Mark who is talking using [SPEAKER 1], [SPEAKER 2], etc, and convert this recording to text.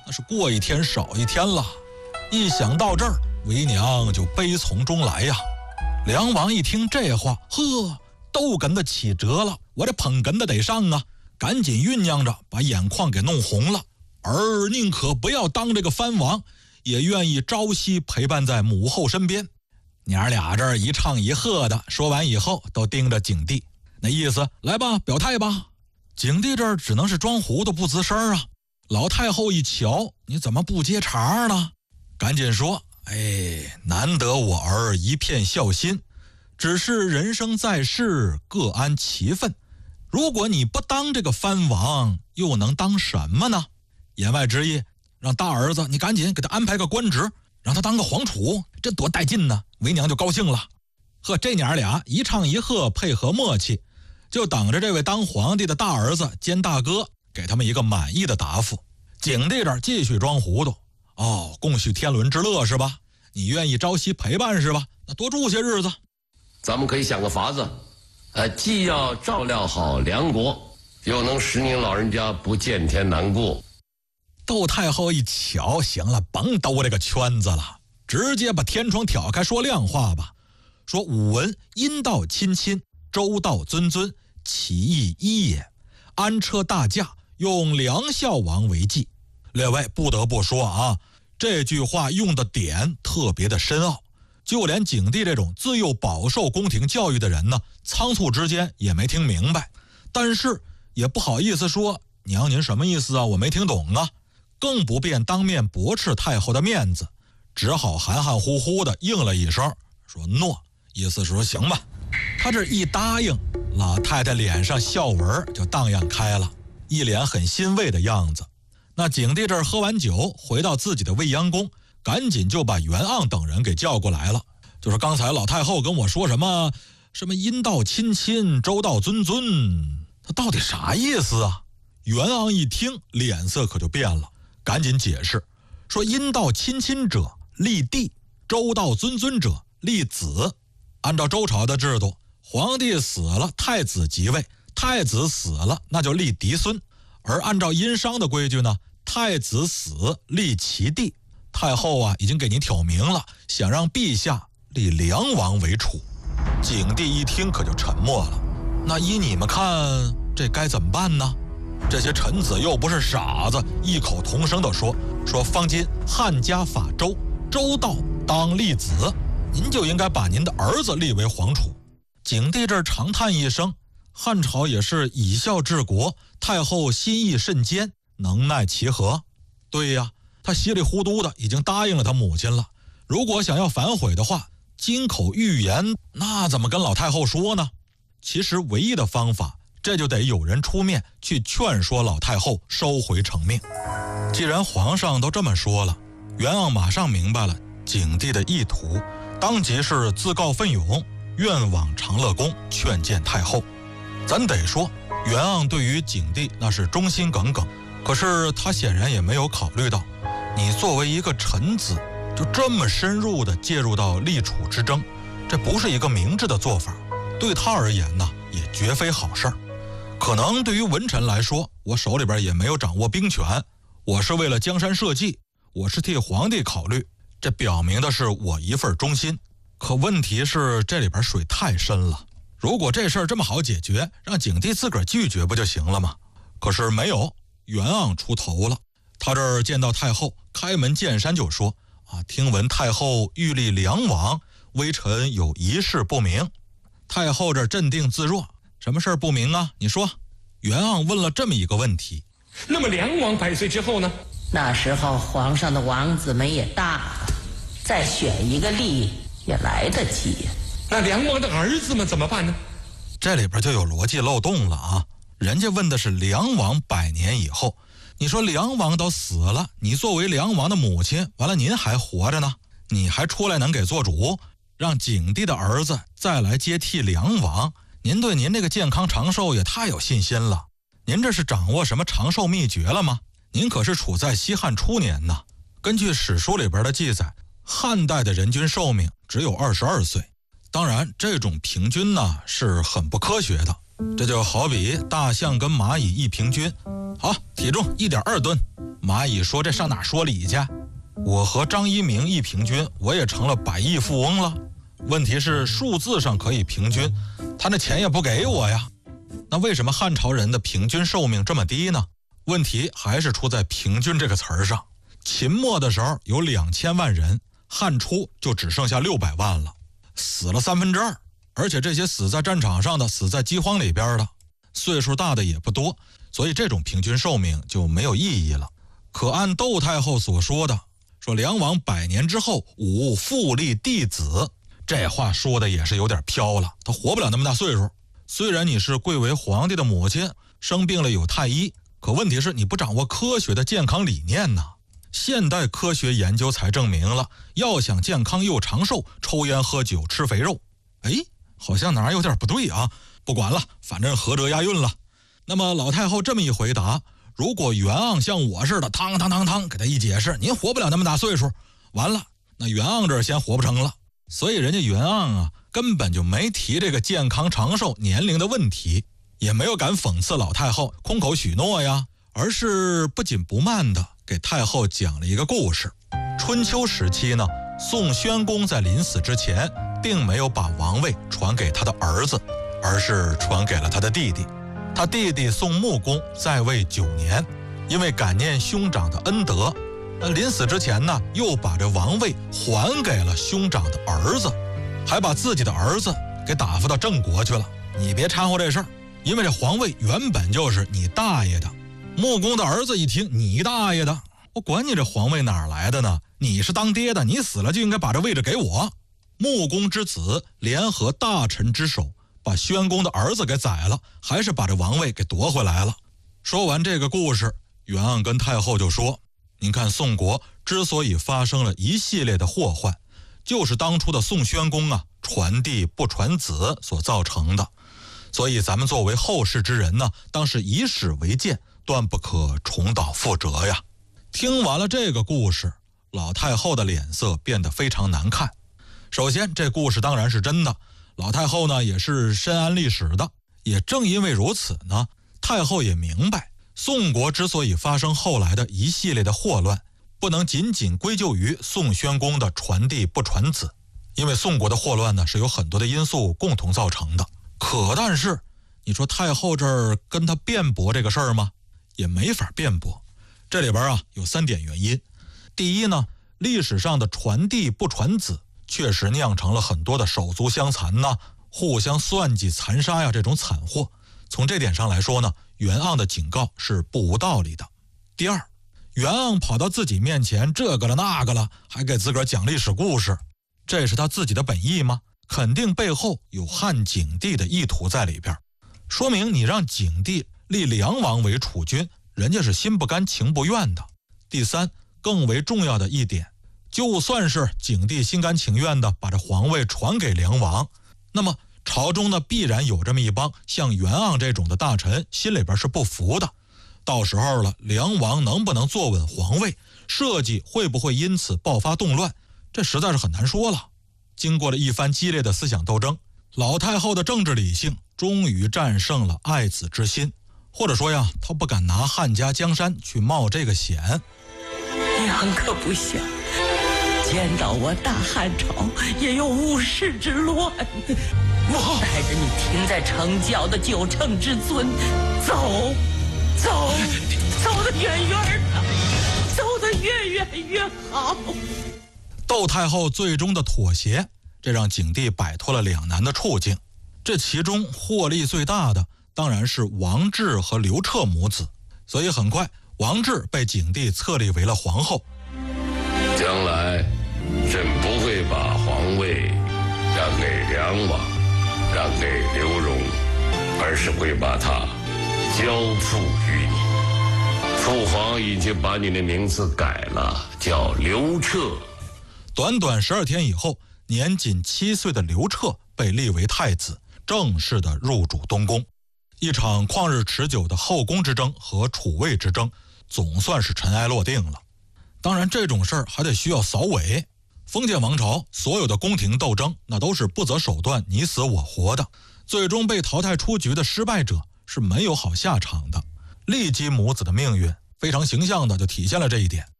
[SPEAKER 1] 那是过一天少一天了。一想到这儿，为娘就悲从中来呀。梁王一听这话，呵，豆根子起折了，我这捧哏的得上啊，赶紧酝酿着把眼眶给弄红了。儿宁可不要当这个藩王，也愿意朝夕陪伴在母后身边。娘俩这儿一唱一和的，说完以后都盯着景帝，那意思来吧，表态吧。景帝这儿只能是装糊涂不吱声啊。老太后一瞧，你怎么不接茬呢？赶紧说，难得我儿一片孝心，只是人生在世，各安其分。如果你不当这个藩王，又能当什么呢？言外之意，让大儿子你赶紧给他安排个官职，让他当个皇储，这多带劲呢！为娘就高兴了。呵，这娘俩一唱一和，配合默契，就等着这位当皇帝的大儿子兼大哥给他们一个满意的答复。景帝这儿继续装糊涂，共叙天伦之乐是吧？你愿意朝夕陪伴是吧？那多住些日子。
[SPEAKER 2] 咱们可以想个法子，既要照料好梁国，又能使您老人家不见天难过。
[SPEAKER 1] 窦太后一瞧，行了，甭兜这个圈子了，直接把天窗挑开，说亮话吧。说武文阴道亲亲，周道尊尊，其意一也。安车大驾，用梁孝王为祭。列位不得不说啊，这句话用的点特别的深奥，就连景帝这种自幼饱受宫廷教育的人呢，仓促之间也没听明白，但是也不好意思说，娘您什么意思啊？我没听懂啊，更不便当面驳斥太后的面子，只好含含糊糊的应了一声，说诺，意思是说行吧。他这一答应，老太太脸上笑纹就荡漾开了，一脸很欣慰的样子。那景帝这儿喝完酒，回到自己的未央宫，赶紧就把袁盎等人给叫过来了。就是刚才老太后跟我说什么阴道亲亲，周道尊尊，他到底啥意思啊？袁盎一听，脸色可就变了，赶紧解释说，阴道亲亲者立帝，周道尊尊者立子。按照周朝的制度，皇帝死了，太子即位，太子死了，那就立嫡孙。而按照殷商的规矩呢，太子死立其弟。太后啊已经给您挑明了，想让陛下立梁王为储。景帝一听可就沉默了，那依你们看这该怎么办呢？这些臣子又不是傻子，异口同声地说方今汉家法周，周道当立子，您就应该把您的儿子立为皇储。景帝这儿长叹一声，汉朝也是以孝治国，太后心意甚坚，能奈其何？对呀，他稀里糊涂的已经答应了他母亲了，如果想要反悔的话，金口玉言，那怎么跟老太后说呢？其实唯一的方法，这就得有人出面去劝说老太后收回成命。既然皇上都这么说了，袁盎马上明白了景帝的意图，当即是自告奋勇，愿往长乐宫劝谏太后。咱得说，袁盎对于景帝那是忠心耿耿，可是他显然也没有考虑到，你作为一个臣子，就这么深入的介入到立储之争，这不是一个明智的做法，对他而言呢，也绝非好事儿。可能对于文臣来说，我手里边也没有掌握兵权，我是为了江山社稷，我是替皇帝考虑，这表明的是我一份忠心。可问题是这里边水太深了，如果这事儿这么好解决，让景帝自个儿拒绝不就行了吗？可是没有，袁盎出头了。他这儿见到太后，开门见山就说听闻太后欲立梁王，微臣有一事不明。太后这儿镇定自若，什么事儿不明啊？你说。袁盎问了这么一个问题，
[SPEAKER 3] 那么梁王100岁之后呢？
[SPEAKER 4] 那时候皇上的王子们也大了，再选一个立也来得及。
[SPEAKER 3] 那梁王的儿子们怎么办呢？
[SPEAKER 1] 这里边就有逻辑漏洞了啊！人家问的是梁王100年以后，你说梁王都死了，你作为梁王的母亲，完了您还活着呢，你还出来能给做主，让景帝的儿子再来接替梁王，您对您这个健康长寿也太有信心了。您这是掌握什么长寿秘诀了吗？您可是处在西汉初年呢。根据史书里边的记载，汉代的人均寿命只有22岁。当然这种平均呢是很不科学的， 这就好比大象跟蚂蚁一平均，好，体重1.2吨。蚂蚁说这上哪说理去？我和张一鸣一平均，我也成了100亿富翁了。问题是数字上可以平均，他那钱也不给我呀。那为什么汉朝人的平均寿命这么低呢？问题还是出在平均这个词儿上。秦末的时候有2000万人，汉初就只剩下600万了，死了2/3，而且这些死在战场上的、死在饥荒里边的，岁数大的也不多，所以这种平均寿命就没有意义了。可按窦太后所说的，说梁王100年之后吾复立弟子，这话说的也是有点飘了，他活不了那么大岁数。虽然你是贵为皇帝的母亲，生病了有太医，可问题是你不掌握科学的健康理念呐。现代科学研究才证明了，要想健康又长寿，抽烟喝酒吃肥肉。好像哪儿有点不对啊，不管了，反正合辙押韵了。那么老太后这么一回答，如果袁盎像我似的汤给他一解释，您活不了那么大岁数，完了，那袁盎这儿先活不成了。所以人家袁盎啊，根本就没提这个健康长寿年龄的问题，也没有敢讽刺老太后空口许诺呀，而是不紧不慢的给太后讲了一个故事。春秋时期呢，宋宣公在临死之前并没有把王位传给他的儿子，而是传给了他的弟弟。他弟弟宋穆公在位9年，因为感念兄长的恩德，临死之前呢，又把这王位还给了兄长的儿子，还把自己的儿子给打发到郑国去了。你别掺和这事儿，因为这皇位原本就是你大爷的。穆公的儿子一听，你大爷的，我管你这皇位哪儿来的呢？你是当爹的，你死了就应该把这位置给我。穆公之子联合大臣之手，把宣公的儿子给宰了，还是把这王位给夺回来了。说完这个故事，袁盎跟太后就说，您看宋国之所以发生了一系列的祸患，就是当初的宋宣公啊，传弟不传子所造成的。所以咱们作为后世之人呢，当是以史为鉴，断不可重蹈覆辙呀。听完了这个故事，老太后的脸色变得非常难看。首先，这故事当然是真的，老太后呢也是深谙历史的。也正因为如此呢，太后也明白，宋国之所以发生后来的一系列的祸乱，不能仅仅归咎于宋宣公的传弟不传子，因为宋国的祸乱呢是有很多的因素共同造成的。但是你说太后这儿跟他辩驳这个事儿吗？也没法辩驳。这里边啊有3点原因。第一呢，历史上的传弟不传子确实酿成了很多的手足相残呐、互相算计残杀呀这种惨祸。从这点上来说呢，袁盎的警告是不无道理的。第二，袁盎跑到自己面前这个了那个了，还给自个儿讲历史故事，这是他自己的本意吗？肯定背后有汉景帝的意图在里边，说明你让景帝立梁王为储君，人家是心不甘情不愿的。第三，更为重要的一点，就算是景帝心甘情愿的把这皇位传给梁王，那么朝中呢必然有这么一帮像袁盎这种的大臣，心里边是不服的。到时候了，梁王能不能坐稳皇位，社稷会不会因此爆发动乱，这实在是很难说了。经过了一番激烈的思想斗争，老太后的政治理性终于战胜了爱子之心，或者说呀，她不敢拿汉家江山去冒这个险。
[SPEAKER 4] 娘可不想见到我大汉朝也有误事之乱，带着你停在城郊的9乘之尊，走得远远的，走得越远越好。
[SPEAKER 1] 窦太后最终的妥协，这让景帝摆脱了两难的处境。这其中获利最大的当然是王志和刘彻母子，所以很快王志被景帝册立为了皇后。
[SPEAKER 2] 将来朕不会把皇位让给梁王，让给刘荣，而是会把它交付于你。父皇已经把你的名字改了，叫刘彻。
[SPEAKER 1] 短短12天以后，年仅7岁的刘彻被立为太子，正式的入主东宫。一场旷日持久的后宫之争和储位之争总算是尘埃落定了。当然这种事儿还得需要扫尾。封建王朝所有的宫廷斗争那都是不择手段你死我活的， 最终被淘汰出局的失败者是没有好下场的。骊姬母子的命运非常形象的就体现了这一点。